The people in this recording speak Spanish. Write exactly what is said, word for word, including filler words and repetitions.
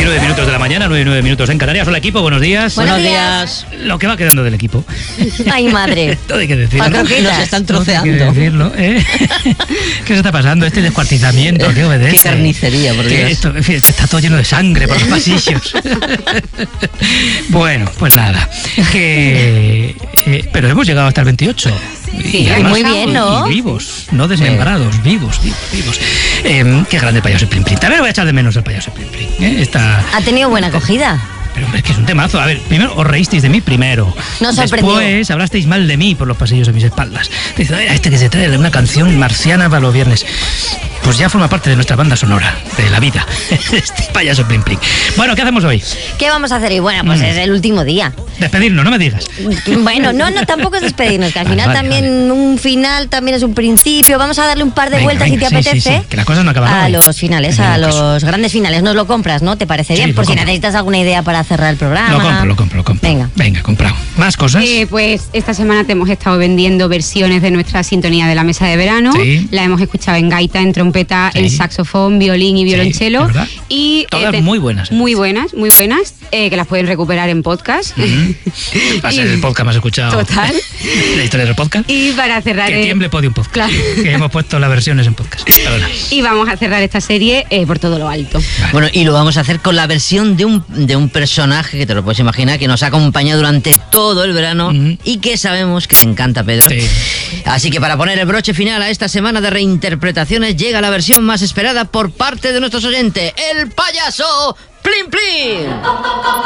nueve minutos de la mañana, nueve y nueve minutos en Canarias. Hola equipo, buenos días. Buenos días. Lo que va quedando del equipo. Ay, madre. Todo hay que decirlo. Nos están troceando. Todo hay que decirlo, ¿eh? ¿Qué se está pasando? Este descuartizamiento, ¿qué obedece? Qué carnicería, por Dios. Esto, en fin, esto está todo lleno de sangre por los pasillos. Bueno, pues nada. Que, eh, pero hemos llegado hasta el veintiocho. Sí, y además, muy bien, ¿no? Y vivos, no desmembrados, sí. vivos, vivos, vivos. Eh, qué grande payaso Plim Plim. También lo voy a echar de menos el payaso Plim Plim. ¿eh? Está... Ha tenido buena acogida. Pero hombre, es que es un temazo. A ver, primero os reísteis de mí primero. Nos sorprendió. Después hablasteis mal de mí por los pasillos de mis espaldas. Dice, a este que se trae una canción marciana para los viernes. Pues ya forma parte de nuestra banda sonora, de la vida. Este payaso Plim Plim. Bueno, ¿qué hacemos hoy? ¿Qué vamos a hacer hoy? Bueno, pues mm. es el último día. Despedirnos, no me digas. Bueno, no, no, tampoco es despedirnos, que al vale, final vale, también vale. un final también es un principio. Vamos a darle un par de venga, vueltas venga, si te sí, apetece. Sí, sí, que las cosas no acaban a hoy. los finales, venga, a los caso. grandes finales. Nos lo compras, ¿no? ¿Te parece bien? Sí, Por si compro. necesitas alguna idea para cerrar el programa. Lo compro, lo compro, lo compro. Venga. Venga, comprado. ¿Más cosas? Eh, pues esta semana te hemos estado vendiendo versiones de nuestra sintonía de la mesa de verano. Sí. La hemos escuchado en gaita, en trompeta, Sí. en saxofón, violín y violonchelo. Sí, ¿verdad? Y Todas te- muy buenas. Muy buenas, muy buenas, eh, que las pueden recuperar en podcast. Uh-huh. Va a ser Y- el podcast más escuchado. Total. La historia del podcast. Y para cerrar... Que eh, tiemble Podium Podcast. Claro. Que hemos puesto las versiones en podcast. Perdona. Y vamos a cerrar esta serie eh, por todo lo alto. Vale. Bueno, y lo vamos a hacer con la versión de un, de un personaje que te lo puedes imaginar, que nos ha acompañado durante todo el verano Ujú. y que sabemos que te encanta, Pedro. Sí. Así que para poner el broche final a esta semana de reinterpretaciones llega la versión más esperada por parte de nuestros oyentes, el payaso Plim Plim.